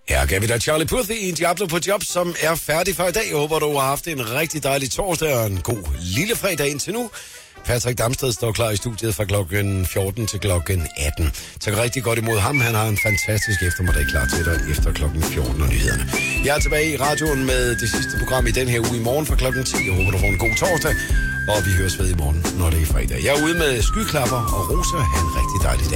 Her gav vi dig Charlie Puth i en Diablo på job, som er færdig for i dag. Jeg håber, du har haft en rigtig dejlig torsdag og en god lille fredag indtil nu. Patrick Damsted står klar i studiet fra klokken 14 til klokken 18. Så rigtig godt imod ham. Han har en fantastisk eftermiddag klar til dig efter klokken 14 og nyhederne. Jeg er tilbage i radioen med det sidste program i den her uge i morgen fra klokken 10. Jeg håber, du får en god torsdag, og vi høres ved i morgen, når det er fredag. Jeg er ude med skyklapper og Rosa. Ha' en rigtig dejlig dag.